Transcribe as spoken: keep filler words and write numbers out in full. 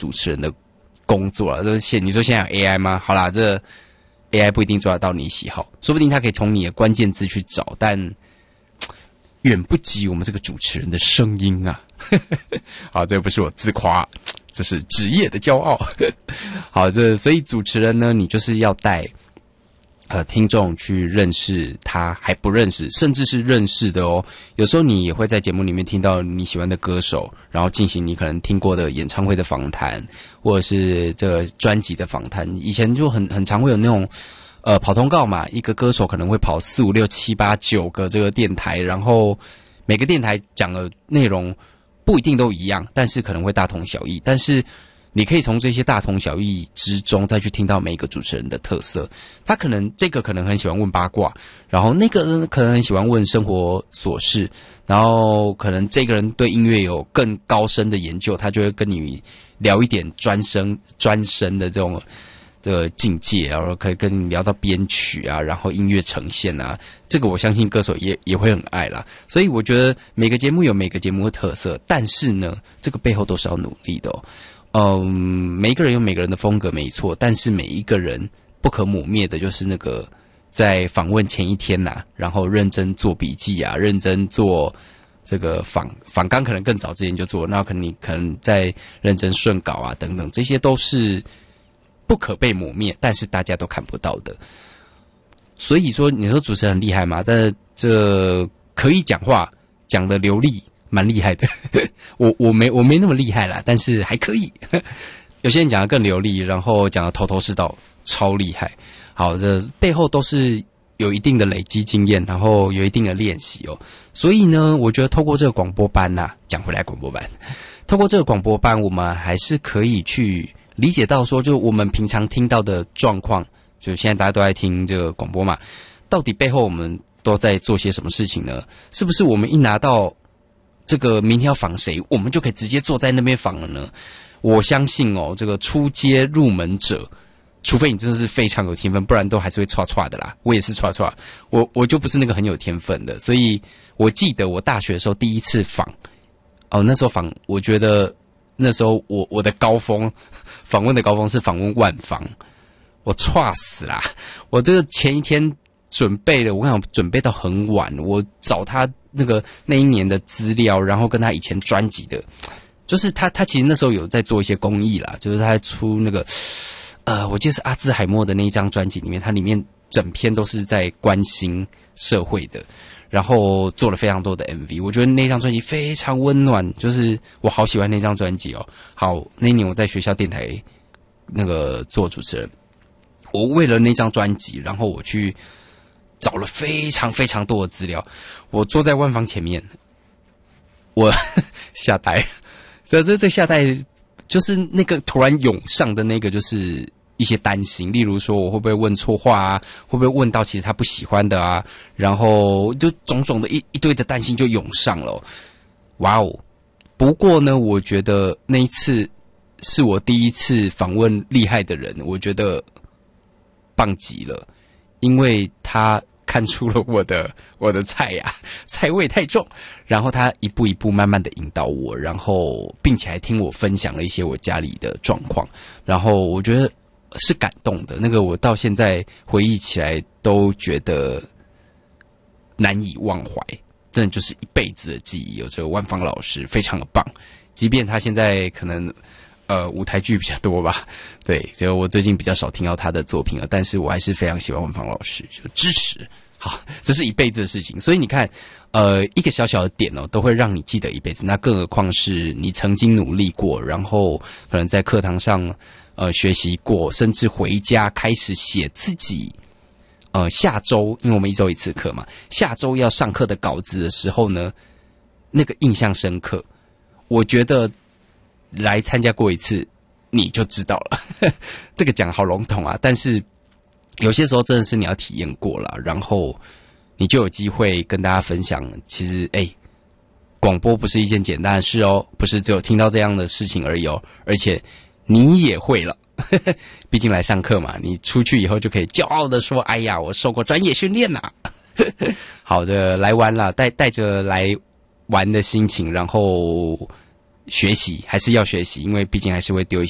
主持人的工作了。这现你说现在有 A I 吗？好啦，这 A I 不一定抓得到你喜好，说不定它可以从你的关键字去找，但远不及我们这个主持人的声音啊。好，这不是我自夸，这是职业的骄傲。好，这所以主持人呢，你就是要带呃听众去认识他还不认识，甚至是认识的哦。有时候你也会在节目里面听到你喜欢的歌手，然后进行你可能听过的演唱会的访谈，或者是这个专辑的访谈。以前就很很常会有那种呃跑通告嘛，一个歌手可能会跑四五六七八九个这个电台，然后每个电台讲的内容不一定都一样，但是可能会大同小异。但是你可以从这些大同小异之中再去听到每一个主持人的特色。他可能这个可能很喜欢问八卦，然后那个人可能很喜欢问生活琐事，然后可能这个人对音乐有更高深的研究，他就会跟你聊一点专深专深的这种的境界，然后可以跟你聊到编曲啊，然后音乐呈现啊，这个我相信歌手也也会很爱啦。所以我觉得每个节目有每个节目的特色，但是呢，这个背后都是要努力的哦。嗯，每一个人有每个人的风格没错，但是每一个人不可磨灭的就是那个在访问前一天呐、啊，然后认真做笔记啊，认真做这个访访纲，可能更早之前就做，那可能你可能在认真顺稿啊等等，这些都是不可被磨灭，但是大家都看不到的。所以说，你说主持人很厉害嘛？但是这可以讲话，讲得流利。蛮厉害的，我我没我没那么厉害啦，但是还可以。有些人讲得更流利，然后讲得头头是道，超厉害。好，这背后都是有一定的累积经验，然后有一定的练习哦。所以呢，我觉得透过这个广播班呐、啊，讲回来广播班，透过这个广播班，我们还是可以去理解到说，就我们平常听到的状况，就现在大家都在听这个广播嘛，到底背后我们都在做些什么事情呢？是不是我们一拿到这个明天要访谁，我们就可以直接坐在那边访了呢？我相信哦，这个初阶入门者，除非你真的是非常有天分，不然都还是会刷刷的啦。我也是刷刷，我我就不是那个很有天分的。所以我记得我大学的时候第一次访，哦，那时候访，我觉得那时候我我的高峰访问的高峰是访问万芳，我刷死啦！我这个前一天准备的，我跟你讲，准备到很晚，我找他那个那一年的资料，然后跟他以前专辑的，就是他他其实那时候有在做一些公益啦，就是他在出那个呃，我记得是阿兹海默的那一张专辑里面，他里面整篇都是在关心社会的，然后做了非常多的 M V， 我觉得那张专辑非常温暖，就是我好喜欢那张专辑哦。好，那一年我在学校电台那个做主持人，我为了那张专辑，然后我去找了非常非常多的资料，我坐在万芳前面，我吓呆，这这这吓呆，就是那个突然涌上的那个，就是一些担心，例如说我会不会问错话啊，会不会问到其实他不喜欢的啊，然后就种种的一一堆的担心就涌上了、哦。哇哦！不过呢，我觉得那一次是我第一次访问厉害的人，我觉得棒极了，因为他看出了我的我的菜呀、啊，菜味太重，然后他一步一步慢慢的引导我，然后并且还听我分享了一些我家里的状况，然后我觉得是感动的，那个我到现在回忆起来都觉得难以忘怀，真的就是一辈子的记忆。有这个万芳老师非常的棒，即便他现在可能呃舞台剧比较多吧，对，就我最近比较少听到他的作品了，但是我还是非常喜欢万芳老师，就支持。好，这是一辈子的事情，所以你看，呃，一个小小的点哦，都会让你记得一辈子。那更何况是你曾经努力过，然后可能在课堂上呃学习过，甚至回家开始写自己呃下周，因为我们一周一次课嘛，下周要上课的稿子的时候呢，那个印象深刻。我觉得来参加过一次你就知道了，这个讲好笼统啊，但是有些时候真的是你要体验过了，然后你就有机会跟大家分享。其实，哎，广播不是一件简单的事哦，不是只有听到这样的事情而已哦，而且你也会了。毕竟来上课嘛，你出去以后就可以骄傲的说：“哎呀，我受过专业训练呐、啊。”好的，来玩了，带带着来玩的心情，然后学习还是要学习，因为毕竟还是会丢一些。